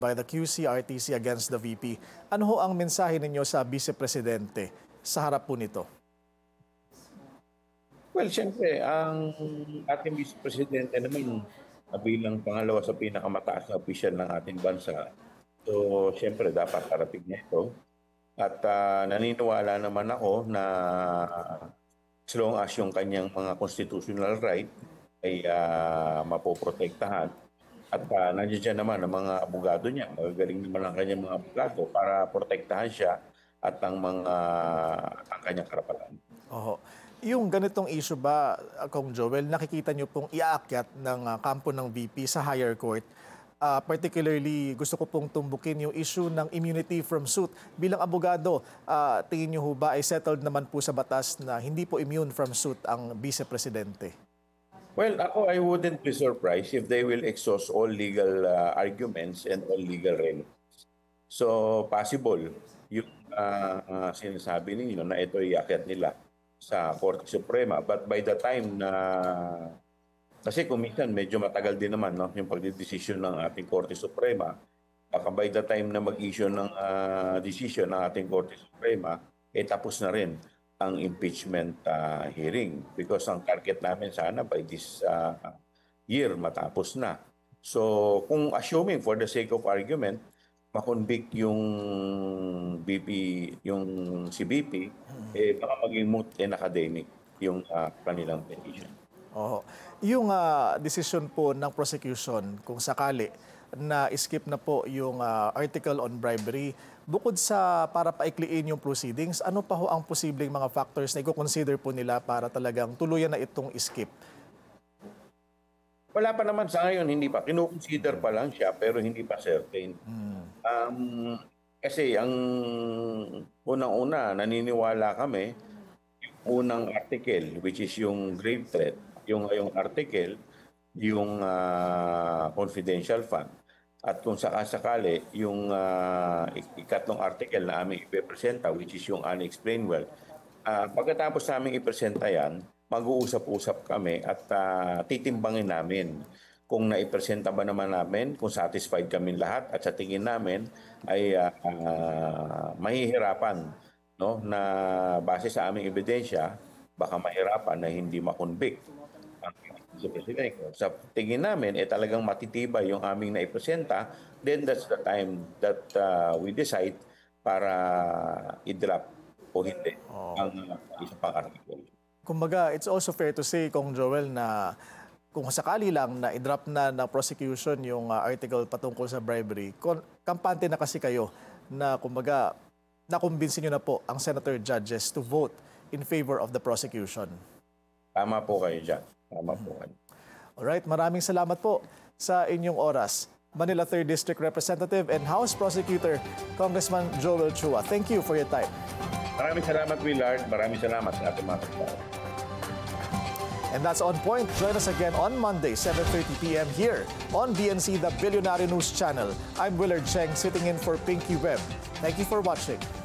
by the QCRTC against the VP. Ano ho ang mensahe ninyo sa Vice Presidente sa harap po nito? Well, siyempre, ang ating Vice Presidente naman bilang pangalawa sa pinakamataas na opisyal ng ating bansa. So, siyempre, dapat karating niya ito. At naniniwala naman ako na as long as yung kanyang mga constitutional right ay mapoprotektahan. At nandiyan naman ang mga abogado niya. Magagaling naman ang kanyang mga abogado para protektahan siya at ang kanyang karapatan. Oho. Yung ganitong issue ba, Kong Joel, nakikita niyo pong iaakyat ng kampo ng VP sa higher court? Particularly, gusto ko pong tumbukin yung issue ng immunity from suit. Bilang abogado, tingin niyo ho ba ay settled naman po sa batas na hindi po immune from suit ang Vice Presidente? Well, ako, I wouldn't be surprised if they will exhaust all legal arguments and all legal remedies. So, possible yung sinasabi ninyo na ito iakyat nila sa Korte Suprema. But by the time na... Kasi kung minsan medyo matagal din naman yung pagdidesisyon ng ating Korte Suprema, baka by the time na mag-issue ng decision ng ating Korte Suprema, tapos na rin ang impeachment hearing. Because ang target namin sana by this year matapos na. So kung assuming for the sake of argument, makonvict yung BP, yung si BP, baka maging moot and academic yung kanilang petition. Oh, yung decision po ng prosecution kung sakali na skip na po yung article on bribery, bukod sa para paikliin yung proceedings, ano pa ho ang posibleng mga factors na i-consider po nila para talagang tuluyan na itong skip? Wala pa naman sa ngayon, hindi pa. Kino-consider pa lang siya pero hindi pa certain. Kasi ang unang-una, naniniwala kami, yung unang article, which is yung grave threat, yung article, yung confidential fund. At kung sakasakali, yung ikatlong article na aming ipipresenta, which is yung unexplained wealth, pagkatapos naming ipresenta yan, mag-uusap-usap kami at titimbangin namin kung naipresenta ba naman namin, kung satisfied kami lahat at sa tingin namin ay mahihirapan na base sa aming ebidensya, baka mahirapan na hindi makonvict ang Presidente. Sa tingin namin, talagang matitibay yung aming naipresenta, then that's the time that we decide para i-drop o hindi ang isa pang article. Kumbaga, it's also fair to say, Kong Joel, na kung sakali lang na i-drop na ng prosecution yung article patungkol sa bribery, kampante na kasi kayo na kumbaga nakumbinsin nyo na po ang senator judges to vote in favor of the prosecution. Tama po kayo dyan. Tama po kayo. Alright, maraming salamat po sa inyong oras. Manila 3rd District Representative and House Prosecutor, Congressman Joel Chua. Thank you for your time. Maraming salamat, Willard. Maraming salamat sa ating mga kasama. And that's On Point. Join us again on Monday, 7:30 p.m. here on BNC, the Billionaire News Channel. I'm Willard Cheng, sitting in for Pinky Webb. Thank you for watching.